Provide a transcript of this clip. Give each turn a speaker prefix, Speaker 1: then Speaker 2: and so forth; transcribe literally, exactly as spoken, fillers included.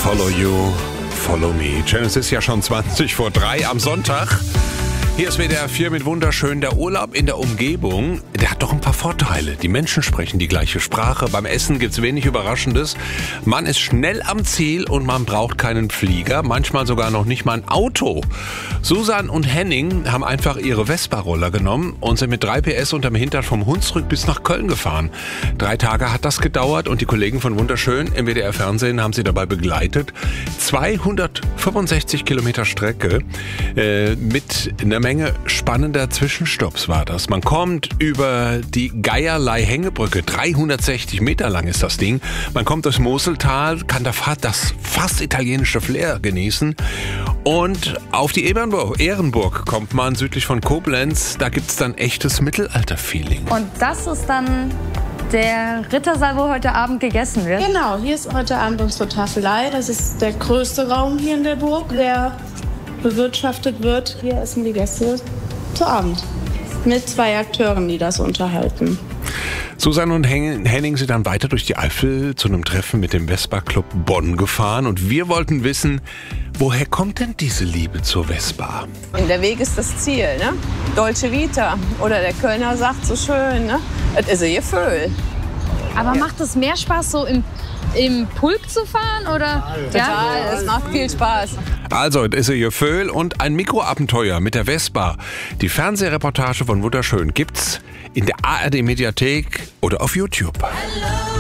Speaker 1: Follow you, follow me. Jen, es ist ja schon zwanzig vor drei am Sonntag. Hier ist W D R vier mit wunderschön. Der Urlaub in der Umgebung, der hat doch ein paar Vorteile. Die Menschen sprechen die gleiche Sprache. Beim Essen gibt's wenig Überraschendes. Man ist schnell am Ziel und man braucht keinen Flieger. Manchmal sogar noch nicht mal ein Auto. Susan und Henning haben einfach ihre Vespa-Roller genommen und sind mit drei P S unterm Hintern vom Hunsrück bis nach Köln gefahren. Drei Tage hat das gedauert und die Kollegen von Wunderschön im W D R-Fernsehen haben sie dabei begleitet. zweihundertfünfundsechzig Kilometer Strecke äh, mit einer Menge spannender Zwischenstopps war das. Man kommt über die Geierlei-Hängebrücke, dreihundertsechzig Meter lang ist das Ding. Man kommt durchs Moseltal, kann da das fast italienische Flair genießen. Und auf die Ehrenburg, Ehrenburg kommt man südlich von Koblenz. Da gibt es dann echtes Mittelalter-Feeling.
Speaker 2: Und das ist dann der Rittersaal, wo heute Abend gegessen wird?
Speaker 3: Genau, hier ist heute Abend unsere Tafelei. Das ist der größte Raum hier in der Burg, der bewirtschaftet wird. Hier essen die Gäste zu Abend mit zwei Akteuren, die das unterhalten.
Speaker 1: Susanne und Henning sind dann weiter durch die Eifel zu einem Treffen mit dem Vespa Club Bonn gefahren und wir wollten wissen, woher kommt denn diese Liebe zur Vespa?
Speaker 4: Der Weg ist das Ziel, ne? Dolce Vita. Oder der Kölner sagt so schön, ne? Es ist ein Gefühl.
Speaker 2: Aber macht es mehr Spaß, so im, im Pulk zu fahren? Oder?
Speaker 4: Total, ja? Es macht viel Spaß.
Speaker 1: Also, es ist ein Gefühl und ein Mikroabenteuer mit der Vespa. Die Fernsehreportage von Wunderschön gibt's in der A R D-Mediathek oder auf YouTube.